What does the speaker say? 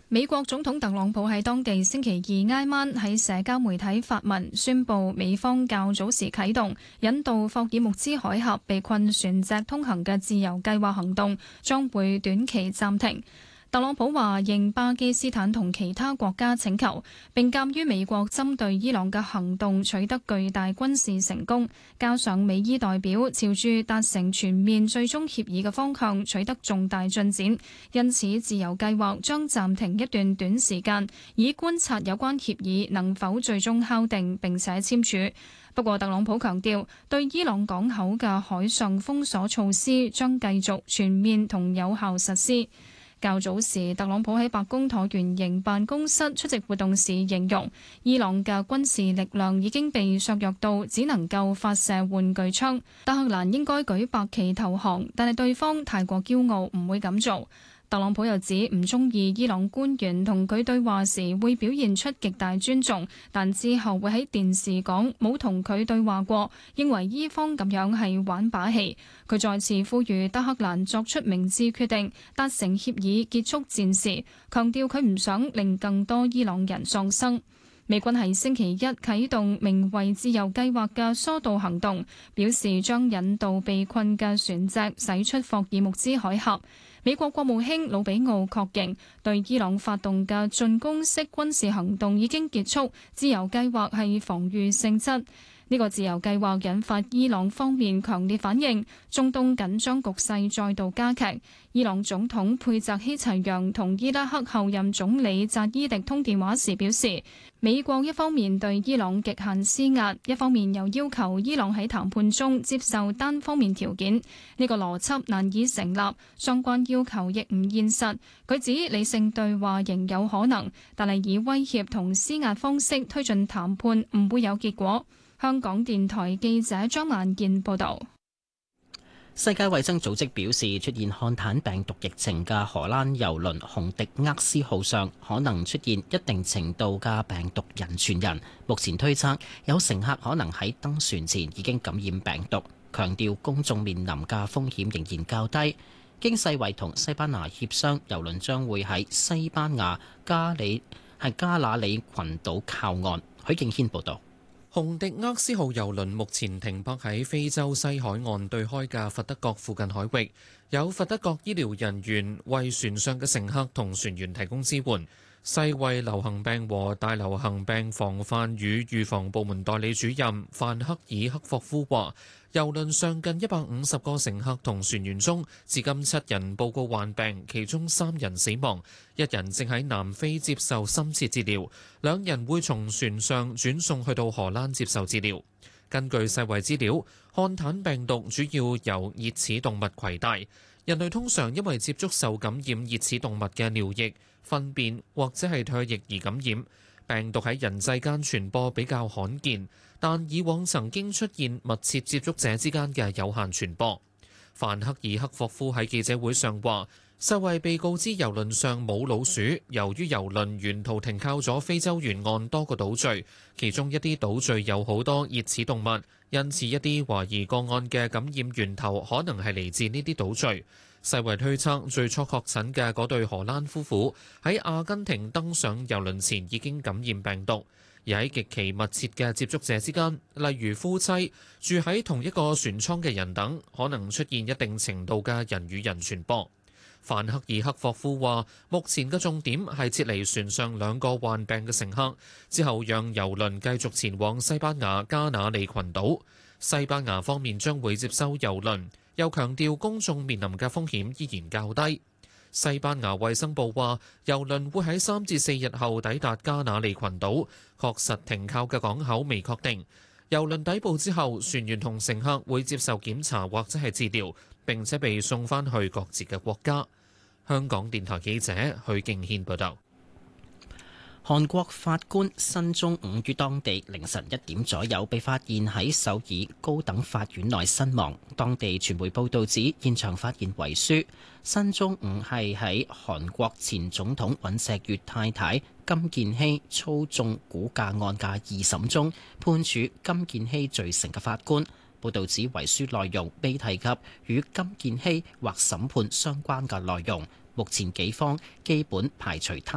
美國總統特朗普喺當地星期二挨晚喺社交媒體發文，宣布美方較早時啟動引渡霍爾木茲海峽被困船隻通行嘅自由計劃行動，將會短期暫停。特朗普話應巴基斯坦同其他國家請求，並鑑於美國針對伊朗嘅行動取得巨大軍事成功，加上美伊代表朝住達成全面最終協議嘅方向取得重大進展，因此自由計劃將暫停一段短時間，以觀察有關協議能否最終敲定並且簽署。不過特朗普強調，對伊朗港口嘅海上封鎖措施將繼續全面同有效實施。較早時，特朗普喺白宮橢圓形辦公室出席活動時形容，伊朗嘅軍事力量已經被削弱到只能夠發射玩具槍。德黑蘭應該舉白旗投降，但係對方太過驕傲，唔會咁做。特朗普又指唔中意伊朗官員同佢對話時會表現出極大尊重，但之後會喺電視講冇同佢對話過，認為伊方咁樣係玩把戲。佢再次呼籲德黑蘭作出明智決定，達成協議結束戰事，強調佢唔想令更多伊朗人喪生。美軍喺星期一啟動名為自由計劃嘅疏導行動，表示將引導被困嘅船隻駛出霍爾木茲海峽。美國國務卿魯比奧確認，對伊朗發動嘅進攻式軍事行動已經結束，自由計劃係防禦性質。呢個自由計劃引發伊朗方面強烈反應，中東緊張局勢再度加劇。伊朗總統佩澤希齊揚同伊拉克後任總理扎伊迪通電話時表示，美國一方面對伊朗極限施壓，一方面又要求伊朗喺談判中接受單方面條件。呢個邏輯難以成立，相關要求亦唔現實。佢指理性對話仍有可能，但係以威脅同施壓方式推進談判唔會有結果。香港電台記者張萬健報道。 世界衛生組織表示，出現漢坦病毒疫情嘅荷蘭郵輪紅迪厄斯號上可能出現一定程度嘅病毒人傳人。目前推測有乘客可能喺登船前已經感染病毒，強調公眾面臨嘅風險仍然較低。經世衛同西班牙協商，郵輪將會喺西班牙加那利群島靠岸。許敬軒報道。 紅迪厄斯號郵輪目前停泊喺非洲西海岸對開嘅佛得角附近海域，有佛得角醫療人員為船上嘅乘客同船員提供支援。世衛流行病和大流行病防範與預防部門代理主任范克爾克霍夫話，郵輪上近150個乘客同船員中，至今7人報告患病，其中3人死亡，1人正喺南非接受深切治療，2人會從船上轉送去到荷蘭接受治療。根據世衛資料，漢坦病毒主要由熱齒動物攜帶，人類通常因為接觸受感染熱齒動物嘅尿液、糞便或者係唾液而感染。病毒喺人際間傳播比較罕見，但以往曾經出現密切接觸者之間嘅有限傳播。范克爾克霍夫喺記者會上話，世衛被告知郵輪上冇老鼠，由於郵輪沿途停靠咗非洲沿岸多個島嶼，其中一啲島嶼有好多熱齒動物，因此一啲懷疑個案嘅感染源頭可能係嚟自呢啲島嶼。世衛推測最初確診嘅嗰對荷蘭夫婦喺阿根廷登上郵輪前已經感染病毒，而喺極其密切嘅接觸者之間，例如夫妻、住喺同一個船艙嘅人等，可能出現一定程度嘅人與人傳播。范克爾克霍夫話：目前嘅重點係撤離船上2個患病嘅乘客，之後讓郵輪繼續前往西班牙加那利群島。西班牙方面將會接收郵輪。又強調公眾面臨嘅風險依然較低。西班牙衛生部話，郵輪會喺3至4日後抵達加那利群島，確實停靠嘅港口未確定。郵輪抵埗之後，船員同乘客會接受檢查或者係治療，並且被送返去各自嘅國家。香港電台記者許敬軒報道。 韓國法官申中午於當地凌晨1點左右被發現喺首爾高等法院內身亡。當地傳媒報道指，現場發現遺書。申中午係喺韓國前總統尹錫悅太太金建希操縱股價案嘅2審中判處金建希罪成嘅法官。報道指遺書內容未提及與金建希或審判相關嘅內容。目前警方基本排除他